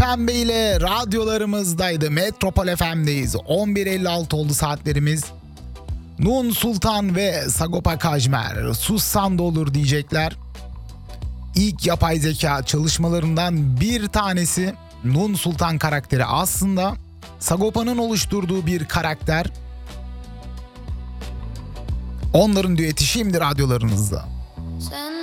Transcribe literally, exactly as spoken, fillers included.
Pembe ile radyolarımızdaydı. Metropol F M'deyiz. on bir elli altı oldu saatlerimiz. Nun Sultan ve Sagopa Kajmer sussan da olur diyecekler. İlk yapay zeka çalışmalarından bir tanesi Nun Sultan karakteri aslında Sagopa'nın oluşturduğu bir karakter. Onların düeti şimdi radyolarınızda.